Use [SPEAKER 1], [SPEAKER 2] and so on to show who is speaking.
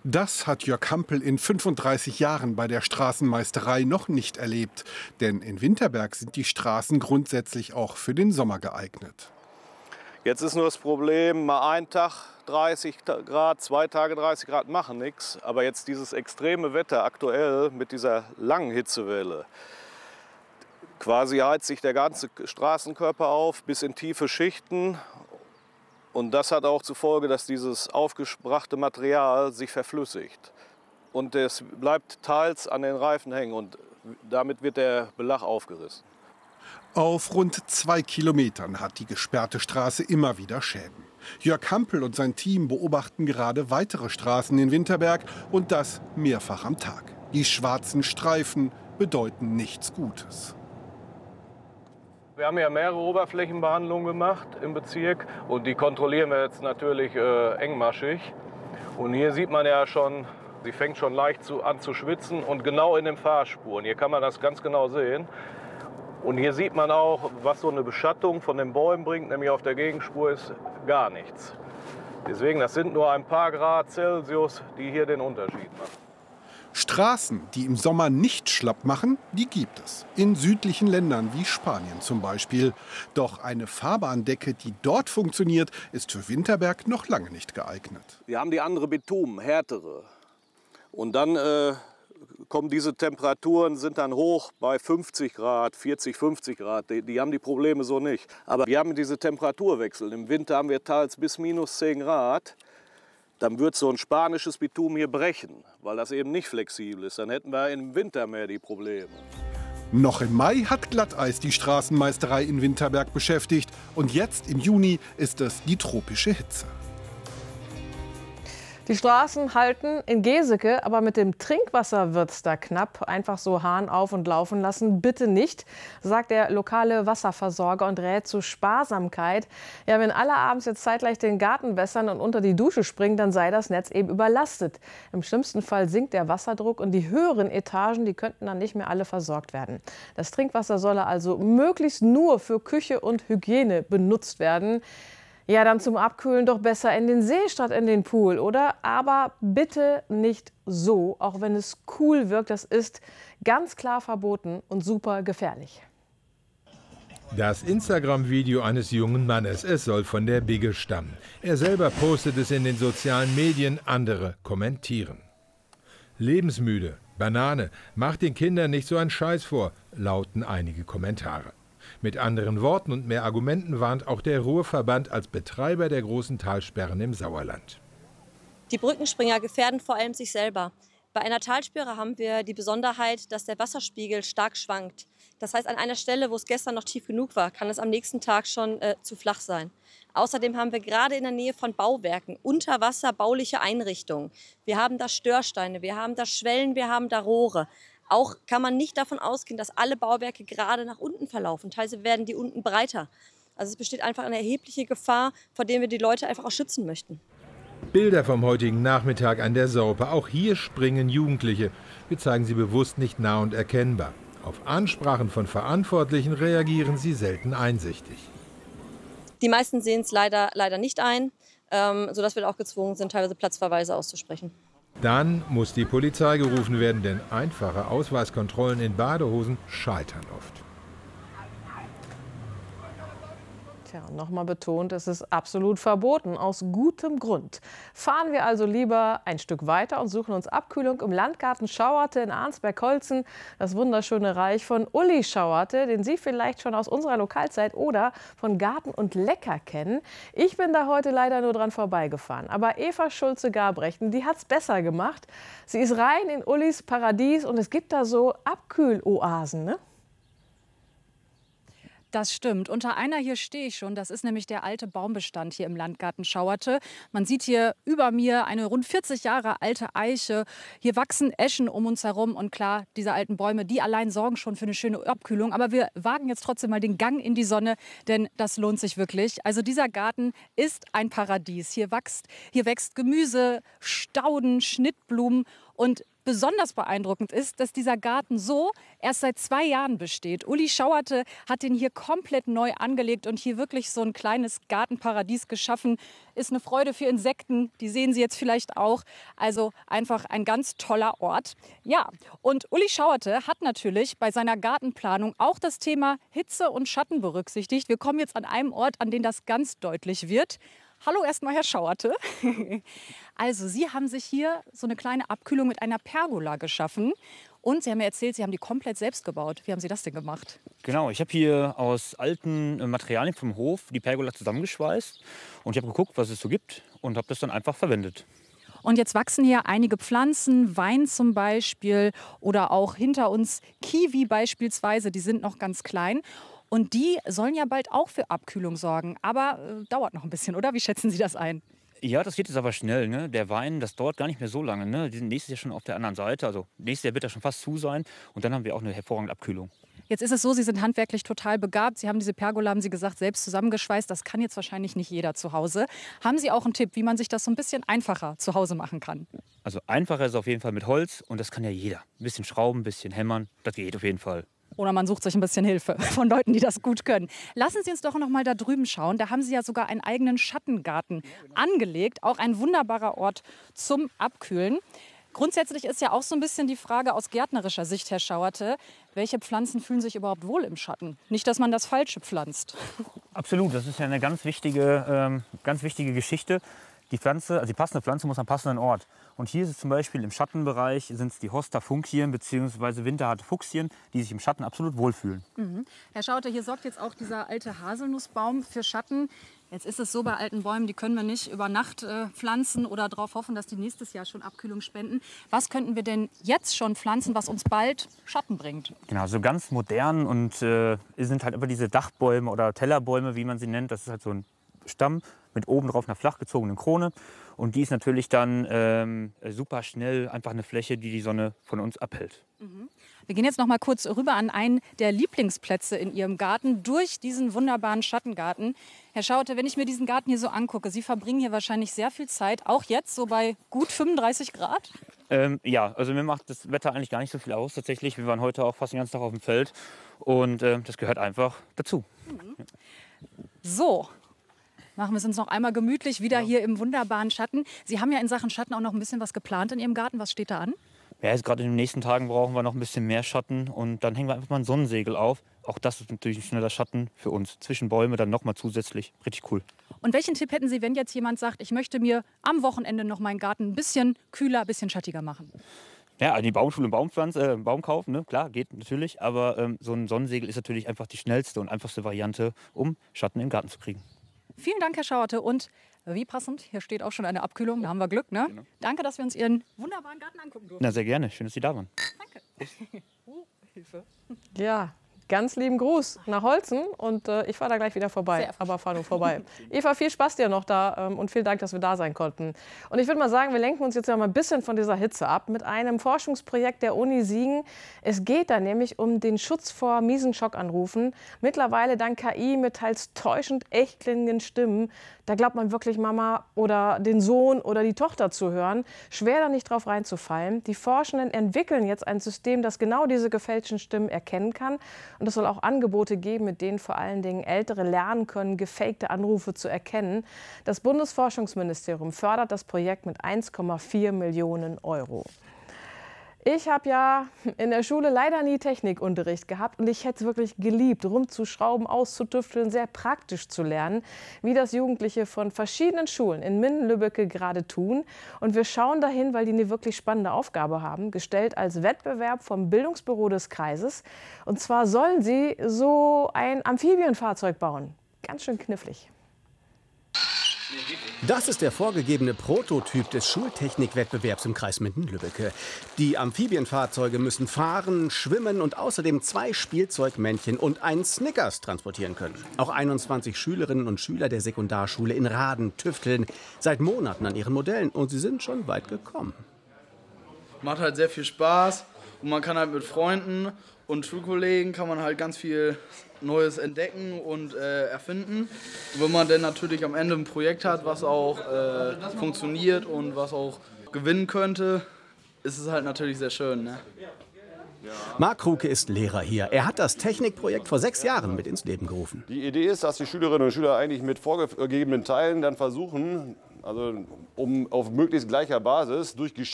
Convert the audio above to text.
[SPEAKER 1] Das hat Jörg Hampel in 35 Jahren bei der Straßenmeisterei noch nicht erlebt. Denn in Winterberg sind die Straßen grundsätzlich auch für den Sommer geeignet.
[SPEAKER 2] Jetzt ist nur das Problem, mal einen Tag 30 Grad, 2 Tage 30 Grad machen nichts. Aber jetzt dieses extreme Wetter aktuell mit dieser langen Hitzewelle. Quasi heizt sich der ganze Straßenkörper auf bis in tiefe Schichten. Und das hat auch zur Folge, dass dieses aufgebrachte Material sich verflüssigt. Und es bleibt teils an den Reifen hängen und damit wird der Belag aufgerissen.
[SPEAKER 1] Auf rund 2 Kilometern hat die gesperrte Straße immer wieder Schäden. Jörg Hampel und sein Team beobachten gerade weitere Straßen in Winterberg und das mehrfach am Tag. Die schwarzen Streifen bedeuten nichts Gutes.
[SPEAKER 2] Wir haben ja mehrere Oberflächenbehandlungen gemacht im Bezirk und die kontrollieren wir jetzt natürlich engmaschig. Und hier sieht man ja schon, sie fängt schon leicht an zu schwitzen und genau in den Fahrspuren. Hier kann man das ganz genau sehen. Und hier sieht man auch, was so eine Beschattung von den Bäumen bringt, nämlich auf der Gegenspur ist gar nichts. Deswegen, das sind nur ein paar Grad Celsius, die hier den Unterschied machen.
[SPEAKER 1] Straßen, die im Sommer nicht schlapp machen, die gibt es. In südlichen Ländern wie Spanien zum Beispiel. Doch eine Fahrbahndecke, die dort funktioniert, ist für Winterberg noch lange nicht geeignet.
[SPEAKER 2] Wir haben die andere Bitumen, härtere. Und dann kommen diese Temperaturen, sind dann hoch bei 50 Grad, 40, 50 Grad. Die haben die Probleme so nicht. Aber wir haben diese Temperaturwechsel. Im Winter haben wir teils bis minus 10 Grad. Dann wird so ein spanisches Bitumen hier brechen, weil das eben nicht flexibel ist. Dann hätten wir im Winter mehr die Probleme.
[SPEAKER 1] Noch im Mai hat Glatteis die Straßenmeisterei in Winterberg beschäftigt. Und jetzt im Juni ist es die tropische Hitze.
[SPEAKER 3] Die Straßen halten in Geseke, aber mit dem Trinkwasser wird's da knapp. Einfach so Hahn auf und laufen lassen, bitte nicht, sagt der lokale Wasserversorger und rät zu Sparsamkeit. Ja, wenn alle abends jetzt zeitgleich den Garten wässern und unter die Dusche springen, dann sei das Netz eben überlastet. Im schlimmsten Fall sinkt der Wasserdruck und die höheren Etagen, die könnten dann nicht mehr alle versorgt werden. Das Trinkwasser solle also möglichst nur für Küche und Hygiene benutzt werden. Ja, dann zum Abkühlen doch besser in den See statt in den Pool, oder? Aber bitte nicht so, auch wenn es cool wirkt. Das ist ganz klar verboten und super gefährlich.
[SPEAKER 4] Das Instagram-Video eines jungen Mannes, es soll von der Bigge stammen. Er selber postet es in den sozialen Medien, andere kommentieren. Lebensmüde, Banane, macht den Kindern nicht so einen Scheiß vor, lauten einige Kommentare. Mit anderen Worten und mehr Argumenten warnt auch der Ruhrverband als Betreiber der großen Talsperren im Sauerland.
[SPEAKER 5] Die Brückenspringer gefährden vor allem sich selber. Bei einer Talsperre haben wir die Besonderheit, dass der Wasserspiegel stark schwankt. Das heißt, an einer Stelle, wo es gestern noch tief genug war, kann es am nächsten Tag schon zu flach sein. Außerdem haben wir gerade in der Nähe von Bauwerken unter Wasser bauliche Einrichtungen. Wir haben da Störsteine, wir haben da Schwellen, wir haben da Rohre. Auch kann man nicht davon ausgehen, dass alle Bauwerke gerade nach unten verlaufen. Teilweise werden die unten breiter. Also es besteht einfach eine erhebliche Gefahr, vor der wir die Leute einfach auch schützen möchten.
[SPEAKER 4] Bilder vom heutigen Nachmittag an der Sorpe. Auch hier springen Jugendliche. Wir zeigen sie bewusst nicht nah und erkennbar. Auf Ansprachen von Verantwortlichen reagieren sie selten einsichtig.
[SPEAKER 5] Die meisten sehen es leider nicht ein, sodass wir auch gezwungen sind, teilweise Platzverweise auszusprechen.
[SPEAKER 4] Dann muss die Polizei gerufen werden, denn einfache Ausweiskontrollen in Badehosen scheitern oft.
[SPEAKER 3] Tja, nochmal betont, es ist absolut verboten, aus gutem Grund. Fahren wir also lieber ein Stück weiter und suchen uns Abkühlung im Landgarten Schauerte in Arnsberg-Holzen, das wunderschöne Reich von Uli Schauerte, den Sie vielleicht schon aus unserer Lokalzeit oder von Garten und Lecker kennen. Ich bin da heute leider nur dran vorbeigefahren, aber Eva Schulze-Garbrechten, die hat's besser gemacht. Sie ist rein in Ulis Paradies und es gibt da so Abkühloasen, ne?
[SPEAKER 6] Das stimmt. Unter einer hier stehe ich schon. Das ist nämlich der alte Baumbestand hier im Landgarten Schauerte. Man sieht hier über mir eine rund 40 Jahre alte Eiche. Hier wachsen Eschen um uns herum. Und klar, diese alten Bäume, die allein sorgen schon für eine schöne Abkühlung. Aber wir wagen jetzt trotzdem mal den Gang in die Sonne, denn das lohnt sich wirklich. Also dieser Garten ist ein Paradies. Hier wächst Gemüse, Stauden, Schnittblumen und besonders beeindruckend ist, dass dieser Garten so erst seit 2 Jahren besteht. Uli Schauerte hat den hier komplett neu angelegt und hier wirklich so ein kleines Gartenparadies geschaffen. Ist eine Freude für Insekten, die sehen Sie jetzt vielleicht auch. Also einfach ein ganz toller Ort. Ja, und Uli Schauerte hat natürlich bei seiner Gartenplanung auch das Thema Hitze und Schatten berücksichtigt. Wir kommen jetzt an einem Ort, an dem das ganz deutlich wird. Hallo erstmal, Herr Schauerte. Also, Sie haben sich hier so eine kleine Abkühlung mit einer Pergola geschaffen. Und Sie haben mir erzählt, Sie haben die komplett selbst gebaut. Wie haben Sie das denn gemacht?
[SPEAKER 7] Genau, ich habe hier aus alten Materialien vom Hof die Pergola zusammengeschweißt. Und ich habe geguckt, was es so gibt und habe das dann einfach verwendet.
[SPEAKER 6] Und jetzt wachsen hier einige Pflanzen, Wein zum Beispiel oder auch hinter uns Kiwi beispielsweise. Die sind noch ganz klein. Und die sollen ja bald auch für Abkühlung sorgen. Aber dauert noch ein bisschen, oder? Wie schätzen Sie das ein?
[SPEAKER 7] Ja, das geht jetzt aber schnell. Ne? Der Wein, das dauert gar nicht mehr so lange. Ne? Die sind nächstes Jahr schon auf der anderen Seite. Also nächstes Jahr wird er schon fast zu sein. Und dann haben wir auch eine hervorragende Abkühlung.
[SPEAKER 6] Jetzt ist es so, Sie sind handwerklich total begabt. Sie haben diese Pergola, haben Sie gesagt, selbst zusammengeschweißt. Das kann jetzt wahrscheinlich nicht jeder zu Hause. Haben Sie auch einen Tipp, wie man sich das so ein bisschen einfacher zu Hause machen kann?
[SPEAKER 7] Also einfacher ist es auf jeden Fall mit Holz. Und das kann ja jeder. Ein bisschen schrauben, ein bisschen hämmern. Das geht auf jeden Fall.
[SPEAKER 6] Oder man sucht sich ein bisschen Hilfe von Leuten, die das gut können. Lassen Sie uns doch noch mal da drüben schauen. Da haben Sie ja sogar einen eigenen Schattengarten angelegt. Auch ein wunderbarer Ort zum Abkühlen. Grundsätzlich ist ja auch so ein bisschen die Frage aus gärtnerischer Sicht, Herr Schauerte, welche Pflanzen fühlen sich überhaupt wohl im Schatten? Nicht, dass man das Falsche pflanzt.
[SPEAKER 7] Absolut, das ist ja eine ganz wichtige Geschichte. Die Pflanze, also die passende Pflanze muss am passenden Ort. Und hier ist es zum Beispiel im Schattenbereich, sind es die Hosta Funkien bzw. winterharte Fuchsien, die sich im Schatten absolut wohlfühlen.
[SPEAKER 6] Mhm. Herr Schauerte, hier sorgt jetzt auch dieser alte Haselnussbaum für Schatten. Jetzt ist es so bei alten Bäumen, die können wir nicht über Nacht pflanzen oder darauf hoffen, dass die nächstes Jahr schon Abkühlung spenden. Was könnten wir denn jetzt schon pflanzen, was uns bald Schatten bringt?
[SPEAKER 7] Genau, so ganz modern und sind halt immer diese Dachbäume oder Tellerbäume, wie man sie nennt. Das ist halt so ein Stamm mit oben drauf einer flach gezogenen Krone. Und die ist natürlich dann super schnell einfach eine Fläche, die die Sonne von uns abhält.
[SPEAKER 6] Mhm. Wir gehen jetzt noch mal kurz rüber an einen der Lieblingsplätze in Ihrem Garten, durch diesen wunderbaren Schattengarten. Herr Schauerte, wenn ich mir diesen Garten hier so angucke, Sie verbringen hier wahrscheinlich sehr viel Zeit, auch jetzt so bei gut 35 Grad?
[SPEAKER 7] Ja, also mir macht das Wetter eigentlich gar nicht so viel aus tatsächlich. Wir waren heute auch fast den ganzen Tag auf dem Feld und das gehört einfach dazu.
[SPEAKER 6] Mhm. So. Machen wir es uns noch einmal gemütlich, wieder hier im wunderbaren Schatten. Sie haben ja in Sachen Schatten auch noch ein bisschen was geplant in Ihrem Garten. Was steht da an?
[SPEAKER 7] Ja, jetzt gerade in den nächsten Tagen brauchen wir noch ein bisschen mehr Schatten und dann hängen wir einfach mal ein Sonnensegel auf. Auch das ist natürlich ein schneller Schatten für uns. Zwischen Bäume dann nochmal zusätzlich. Richtig cool.
[SPEAKER 6] Und welchen Tipp hätten Sie, wenn jetzt jemand sagt, ich möchte mir am Wochenende noch meinen Garten ein bisschen kühler, ein bisschen schattiger machen?
[SPEAKER 7] Ja, an die Baumschule einen Baum kaufen, ne? Klar, geht natürlich. Aber so ein Sonnensegel ist natürlich einfach die schnellste und einfachste Variante, um Schatten im Garten zu kriegen.
[SPEAKER 6] Vielen Dank, Herr Schauerte. Und wie passend, hier steht auch schon eine Abkühlung, da haben wir Glück, ne? Genau. Danke, dass wir uns Ihren wunderbaren Garten angucken durften.
[SPEAKER 7] Na, sehr gerne. Schön, dass Sie da waren.
[SPEAKER 6] Danke. Hilfe.
[SPEAKER 3] Ja, ganz lieben Gruß nach Holzen und ich fahre da gleich wieder vorbei, aber fahre nur vorbei. Eva, viel Spaß dir noch da und vielen Dank, dass wir da sein konnten. Und ich würde mal sagen, wir lenken uns jetzt ja mal ein bisschen von dieser Hitze ab mit einem Forschungsprojekt der Uni Siegen. Es geht da nämlich um den Schutz vor miesen Schockanrufen. Mittlerweile dank KI mit teils täuschend echt klingenden Stimmen. Da glaubt man wirklich Mama oder den Sohn oder die Tochter zu hören. Schwer da nicht drauf reinzufallen. Die Forschenden entwickeln jetzt ein System, das genau diese gefälschten Stimmen erkennen kann. Und es soll auch Angebote geben, mit denen vor allen Dingen Ältere lernen können, gefakte Anrufe zu erkennen. Das Bundesforschungsministerium fördert das Projekt mit 1,4 Millionen Euro. Ich habe ja in der Schule leider nie Technikunterricht gehabt und ich hätte es wirklich geliebt, rumzuschrauben, auszutüfteln, sehr praktisch zu lernen, wie das Jugendliche von verschiedenen Schulen in Minden-Lübbecke gerade tun. Und wir schauen dahin, weil die eine wirklich spannende Aufgabe haben, gestellt als Wettbewerb vom Bildungsbüro des Kreises. Und zwar sollen sie so ein Amphibienfahrzeug bauen. Ganz schön knifflig.
[SPEAKER 8] Das ist der vorgegebene Prototyp des Schultechnikwettbewerbs im Kreis Minden-Lübbecke. Die Amphibienfahrzeuge müssen fahren, schwimmen und außerdem 2 Spielzeugmännchen und einen Snickers transportieren können. Auch 21 Schülerinnen und Schüler der Sekundarschule in Raden tüfteln seit Monaten an ihren Modellen und sie sind schon weit gekommen.
[SPEAKER 9] Macht halt sehr viel Spaß und man kann halt mit Freunden und Schulkollegen kann man halt ganz viel Neues entdecken und erfinden. Und wenn man dann natürlich am Ende ein Projekt hat, was auch funktioniert und was auch gewinnen könnte, ist es halt natürlich sehr schön. Ne?
[SPEAKER 8] Marc Kruke ist Lehrer hier. Er hat das Technikprojekt vor 6 Jahren mit ins Leben gerufen.
[SPEAKER 10] Die Idee ist, dass die Schülerinnen und Schüler eigentlich mit vorgegebenen Teilen dann versuchen, also auf möglichst gleicher Basis durch